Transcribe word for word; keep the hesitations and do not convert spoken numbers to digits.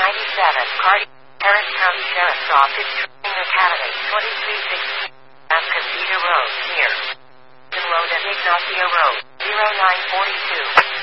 ninety-seven. Cardi. Harris County Sheriff's Office Training Academy. twenty-three sixty. Cascada Road. Near. Road and Ignacio Road. zero nine four two.